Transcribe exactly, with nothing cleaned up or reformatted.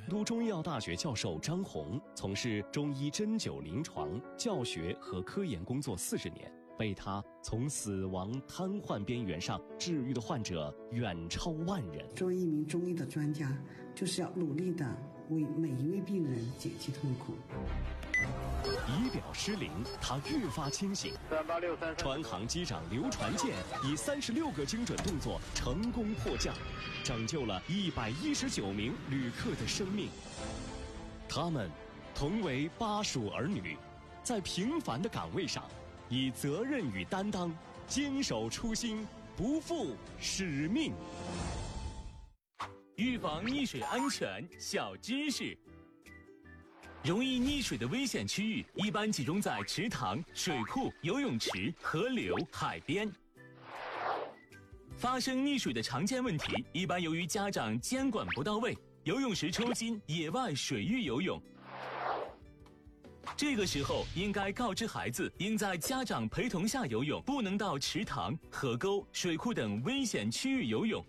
都中医药大学教授张红从事中医针灸临床教学和科研工作四十年，被他从死亡瘫痪边缘上治愈的患者远超万人。 作为一名中医的专家，就是要努力的为每一位病人减轻痛苦。 仪表失灵，他越发清醒。 三八六三， 船行机长刘传健以三十六个精准动作成功迫降，拯救了一百一十九名旅客的生命。他们同为巴蜀儿女，在平凡的岗位上，以责任与担当，坚守初心，不负使命。 预防溺水安全小知识。容易溺水的危险区域一般集中在池塘、水库、游泳池、河流、海边。发生溺水的常见问题一般由于家长监管不到位，游泳时抽筋、野外水域游泳。这个时候应该告知孩子，应在家长陪同下游泳，不能到池塘、河沟、水库等危险区域游泳。